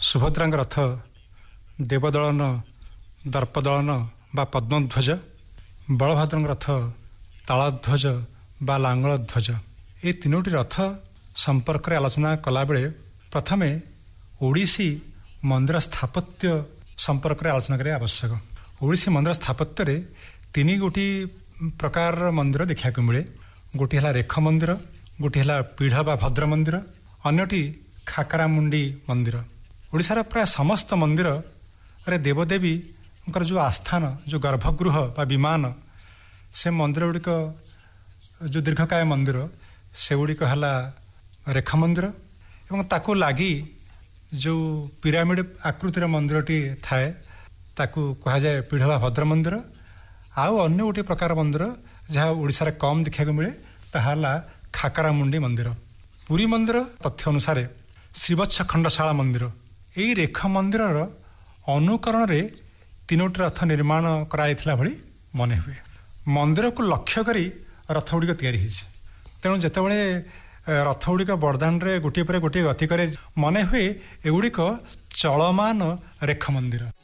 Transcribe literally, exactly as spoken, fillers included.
ସୁଭଦ୍ରାଙ୍କ ରଥ ଦେବଦଳନ ଦର୍ପଦଳନ ବା ପଦ୍ମଧ୍ୱଜ, ବଳଭଦ୍ରଙ୍କ ରଥ ତାଳଧ୍ୱଜ ବା ଲାଙ୍ଗଳ ଧ୍ୱଜ। ଏହି ତିନୋଟି ରଥ ସମ୍ପର୍କରେ ଆଲୋଚନା କଲାବେଳେ ପ୍ରଥମେ ଓଡ଼ିଶୀ ମନ୍ଦିର ସ୍ଥାପତ୍ୟ ସମ୍ପର୍କରେ ଆଲୋଚନା କରିବା ଆବଶ୍ୟକ। ଓଡ଼ିଶୀ ମନ୍ଦିର ସ୍ଥାପତ୍ୟରେ ତିନି ଗୋଟି ପ୍ରକାରର ମନ୍ଦିର ଦେଖିବାକୁ ମିଳେ। ଗୋଟିଏ ହେଲା ରେଖ ମନ୍ଦିର, ଗୋଟିଏ ହେଲା ପୀଢ଼ ବା ଭଦ୍ର ମନ୍ଦିର, ଅନ୍ୟଟି ଖାକରାମୁଣ୍ଡି ମନ୍ଦିର। ଓଡ଼ିଶାର ପ୍ରାୟ ସମସ୍ତ ମନ୍ଦିରରେ ଦେବଦେବୀଙ୍କର ଯେଉଁ ଆସ୍ଥାନ, ଯେଉଁ ଗର୍ଭଗୃହ ବା ବିମାନ, ସେ ମନ୍ଦିର ଗୁଡ଼ିକ ଯେଉଁ ଦୀର୍ଘକାୟ ମନ୍ଦିର ସେଗୁଡ଼ିକ ହେଲା ରେଖ ମନ୍ଦିର, ଏବଂ ତାକୁ ଲାଗି ଯେଉଁ ପିରାମିଡ଼ ଆକୃତିର ମନ୍ଦିରଟି ଥାଏ ତାକୁ କୁହାଯାଏ ପୀଢ଼ ବା ଭଦ୍ର ମନ୍ଦିର। ଆଉ ଅନ୍ୟ ଗୋଟିଏ ପ୍ରକାର ମନ୍ଦିର ଯାହା ଓଡ଼ିଶାରେ କମ୍ ଦେଖିବାକୁ ମିଳେ ତାହା ହେଲା ଖାକରାମୁଣ୍ଡି ମନ୍ଦିର। ପୁରୀ ମନ୍ଦିର ତଥ୍ୟ ଅନୁସାରେ ଶ୍ରୀବତ୍ସ ଖଣ୍ଡଶାଳା ମନ୍ଦିର, ଏହି ରେଖ ମନ୍ଦିରର ଅନୁକରଣରେ ତିନୋଟି ରଥ ନିର୍ମାଣ କରାଯାଇଥିଲା ଭଳି ମନେ ହୁଏ। ମନ୍ଦିରକୁ ଲକ୍ଷ୍ୟ କରି ରଥ ଗୁଡ଼ିକ ତିଆରି ହୋଇଛି। ତେଣୁ ଯେତେବେଳେ ରଥ ଗୁଡ଼ିକ ବଡ଼ଦାଣ୍ଡରେ ଗୋଟିଏ ପରେ ଗୋଟିଏ ଗତି କରେ ମନେ ହୁଏ ଏଗୁଡ଼ିକ ଚଳମାନ ରେଖ ମନ୍ଦିର।